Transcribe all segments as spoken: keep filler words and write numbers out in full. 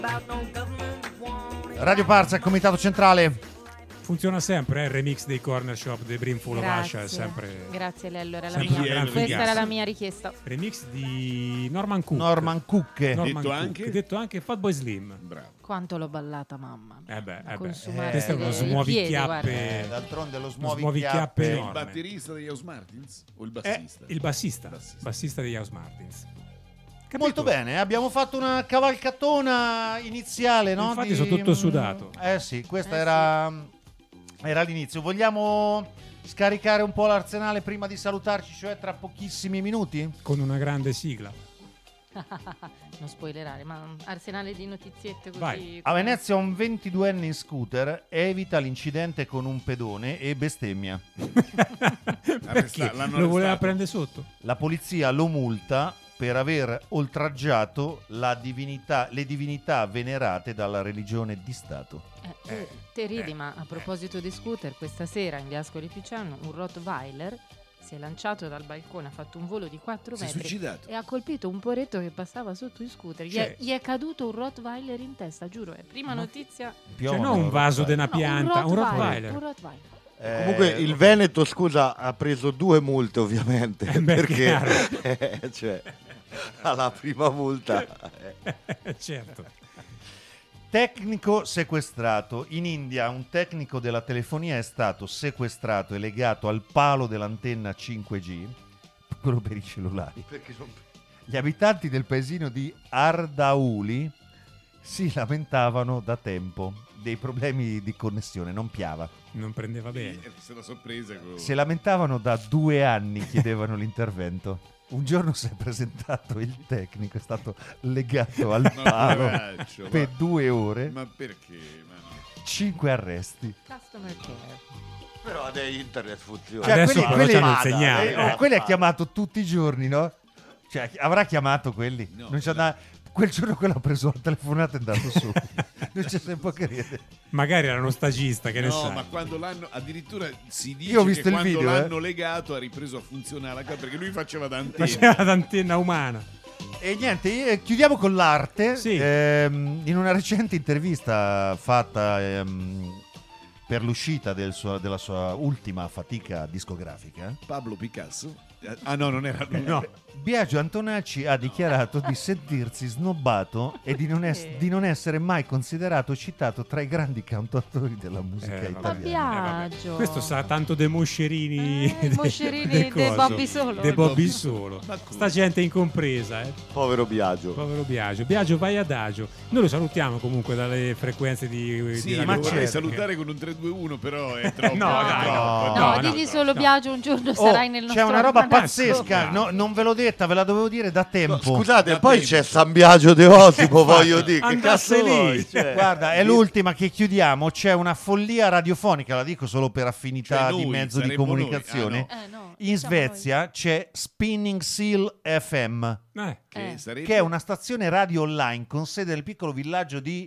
Radio Parza, il comitato centrale. Funziona sempre, eh? Il remix dei Corner Shop dei Brimful of Asha è sempre. Grazie Lello, era la sempre mia. gran Questa figata. era la mia richiesta. Remix di Norman Cook. Norman Cook. Norman Detto Cook, anche? detto anche Fatboy Slim. Bravo. Quanto l'ho ballata, mamma. Eh beh, eh beh. Consumare Questo è uno le- i smuovichiappe. piedi, Eh, d'altronde lo Uno smuovichiappe. smuovichiappe È il enorme. batterista degli House Martins o il È bassista? il bassista, Bassista. bassista degli House Martins. Capito? Molto bene, abbiamo fatto una cavalcatona iniziale, no? Infatti Di- sono tutto sudato. Eh sì, questa Eh era, era l'inizio. Vogliamo scaricare un po' l'arsenale prima di salutarci, cioè tra pochissimi minuti? Con una grande sigla. Non spoilerare, ma arsenale di notiziette così. Vai. A Venezia un ventiduenne in scooter evita l'incidente con un pedone e bestemmia. Perché Arresta- l'hanno lo voleva arrestato. prendere sotto? La polizia lo multa per aver oltraggiato la divinità, le divinità venerate dalla religione di Stato. Eh, te, te ridi, ma a proposito di scooter, questa sera in via Ascoli Piceno un Rottweiler si è lanciato dal balcone, ha fatto un volo di quattro Si è metri suicidato. e ha colpito un poretto che passava sotto i scooter. Gli, Cioè- è, gli è caduto un Rottweiler in testa, giuro. È prima notizia. Cioè, non un vaso di una No, pianta, un un Rottweiler. Un Rottweiler. Eh, Comunque il Veneto, scusa, ha preso due multe ovviamente, Eh beh, perché chiaro. eh, cioè, alla prima multa Certo. Tecnico sequestrato. In India un tecnico della telefonia è stato sequestrato e legato al palo dell'antenna cinque G, quello per i cellulari. perché non- Gli abitanti del paesino di Ardauli si lamentavano da tempo dei problemi di connessione, non piava. Non prendeva bene. Eh, Se la sorpresa con... Si lamentavano da due anni, chiedevano l'intervento. Un giorno si è presentato il tecnico, è stato legato al Ma palo poveraccio, per ma- due ore, Ma perché? Ma no. cinque arresti. Customer care. però ad internet funziona. Cioè, Adesso quelli- però quelli- c'hanno il Vada, segnale. Eh, oh, quelli ha chiamato tutti i giorni, no? Cioè, avrà chiamato quelli. No, non c'è no. da- Quel giorno quello ha preso la telefonata e è andato su. Non c'è sempre che ridere. Magari era uno stagista, che ne No, sai. ma quando l'hanno addirittura si dice Io ho visto che il quando video, l'hanno eh. legato ha ripreso a funzionare perché lui faceva da antenna. Faceva l'antenna umana. E niente, eh, chiudiamo con l'arte. Sì. Ehm, in una recente intervista fatta ehm, per l'uscita del suo- della sua ultima fatica discografica, Pablo Picasso. Ah no, non era lui. No. Biagio Antonacci ha dichiarato di sentirsi snobbato e di non, es- di non essere mai considerato citato tra i grandi cantautori della musica Eh, vabbè. Ma italiana. Biagio. Questo sa tanto dei moscerini. Eh, i moscerini dei Bobby Solo. Dei Bobby Solo. Ma come? Sta gente incompresa, eh. Povero Biagio. Povero Biagio. Biagio, vai adagio. Noi lo salutiamo comunque dalle frequenze di, Sì, di ma Radio certo. vorrei Parza, salutare con un tre due uno, però è troppo. No, è dai, troppo, no. è No, troppo. digli no, solo no. Biagio, un giorno Oh, sarai nel nostro c'è una roba almanacco. pazzesca, No. no, non ve l'ho detta, ve la dovevo dire da tempo. Scusate, Da poi tempo. c'è San Biagio De Osimo, voglio dire, che andasse cazzo lì. vuoi? Cioè, Guarda, è l'ultima che chiudiamo. C'è una follia radiofonica, la dico solo per affinità Cioè di noi, mezzo di saremmo noi. comunicazione. Ah, Eh, no, In diciamo Svezia c'è Spinning Seal F M, Eh, Che Eh. sarebbe... che è una stazione radio online con sede nel piccolo villaggio di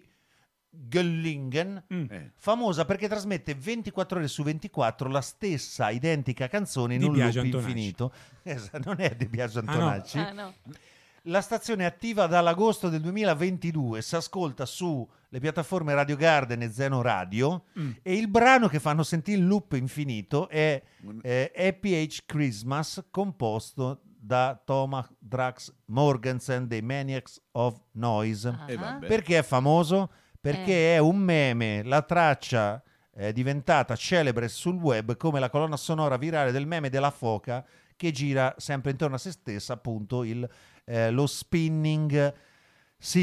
Göllingen, mm. Eh. famosa perché trasmette ventiquattro ore su ventiquattro la stessa identica canzone in Di un Biagio loop Antonacci. infinito. Esatto, non è di Biagio Ah, no. Antonacci. noi. Ah, no. La stazione è attiva dall'agosto del duemilaventidue, si ascolta su le piattaforme Radio Garden e Zeno Radio Mm. e il brano che fanno sentire il loop infinito è eh, Happy H Christmas, composto da Thomas Drax Morgensen dei Maniacs of Noise. Ah. Eh, vabbè. Perché è famoso? Perché è un meme, la traccia è diventata celebre sul web come la colonna sonora virale del meme della foca che gira sempre intorno a se stessa, appunto il, eh, lo spinning